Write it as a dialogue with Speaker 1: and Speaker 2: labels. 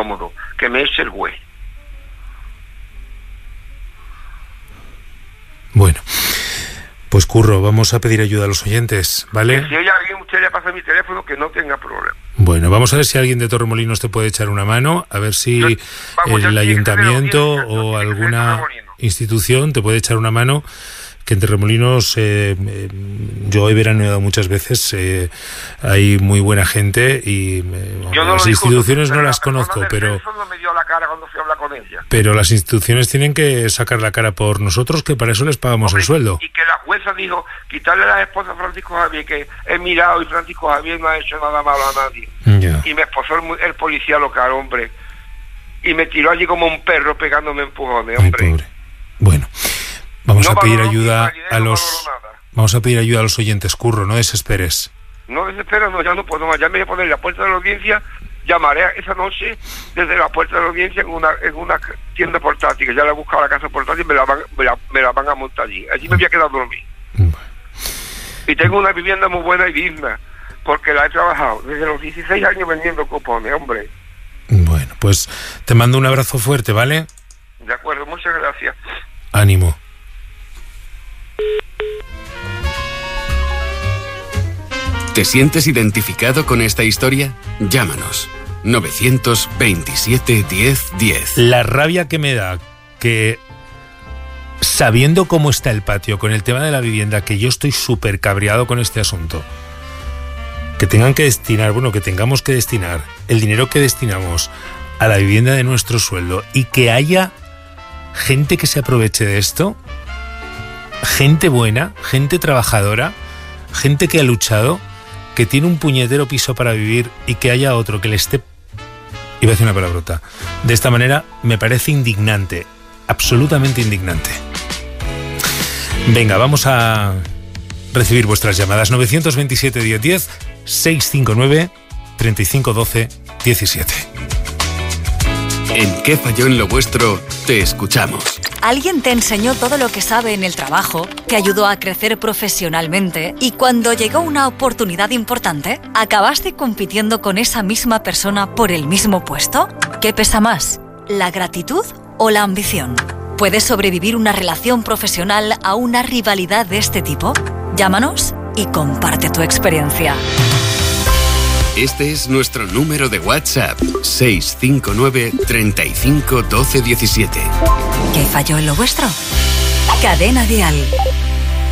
Speaker 1: incómodo, que me eche el juez.
Speaker 2: Bueno, pues Curro, vamos a pedir ayuda a los oyentes, ¿vale?
Speaker 1: Que si hay alguien, usted le pasa mi teléfono, que no tenga problema.
Speaker 2: Bueno, vamos a ver si alguien de Torremolinos te puede echar una mano, a ver si el ayuntamiento o alguna institución te puede echar una mano, que en Torremolinos yo he veraneado muchas veces, hay muy buena gente y las instituciones no las conozco, pero
Speaker 1: no me dio la cara cuando fui a hablar con ella.
Speaker 2: Pero las instituciones tienen que sacar la cara por nosotros, que para eso les pagamos el sueldo.
Speaker 1: Y que la jueza dijo, quitarle a la esposa a Francisco Javier, que he mirado y Francisco Javier no ha hecho nada malo a nadie.
Speaker 2: Ya.
Speaker 1: Y me esposó el policía local, hombre. Y me tiró allí como un perro pegándome empujones, hombre.
Speaker 2: Ay, pobre. Bueno, vamos a pedir ayuda a los oyentes, Curro, no desesperes.
Speaker 1: No desesperes, no, ya no puedo más. Ya me voy a poner en la puerta de la audiencia. Llamaré esa noche desde la puerta de la audiencia en una tienda portátil, que ya la he buscado la casa portátil y me la van a montar allí. Allí me voy a quedar a dormir.
Speaker 2: Bueno.
Speaker 1: Y tengo una vivienda muy buena y digna, porque la he trabajado desde los 16 años vendiendo cupones, hombre.
Speaker 2: Bueno, pues te mando un abrazo fuerte, ¿vale?
Speaker 1: De acuerdo, muchas gracias.
Speaker 2: Ánimo.
Speaker 3: ¿Te sientes identificado con esta historia? Llámanos. 927 10 10.
Speaker 2: La rabia que me da que, sabiendo cómo está el patio con el tema de la vivienda, que yo estoy súper cabreado con este asunto, que tengamos que destinar el dinero que destinamos a la vivienda de nuestro sueldo y que haya gente que se aproveche de esto, gente buena, gente trabajadora, gente que ha luchado, que tiene un puñetero piso para vivir y que haya otro que le esté... Iba a decir una palabrota. De esta manera me parece indignante, absolutamente indignante. Venga, vamos a recibir vuestras llamadas. 927 10 10, 659 35 12 17.
Speaker 3: ¿En qué falló en lo vuestro? Te escuchamos.
Speaker 4: ¿Alguien te enseñó todo lo que sabe en el trabajo? ¿Te ayudó a crecer profesionalmente? ¿Y cuando llegó una oportunidad importante, acabaste compitiendo con esa misma persona por el mismo puesto? ¿Qué pesa más, la gratitud o la ambición? ¿Puedes sobrevivir una relación profesional a una rivalidad de este tipo? Llámanos y comparte tu experiencia.
Speaker 3: Este es nuestro número de WhatsApp, 659 35 12 17.
Speaker 4: ¿Qué falló en lo vuestro? Cadena Dial.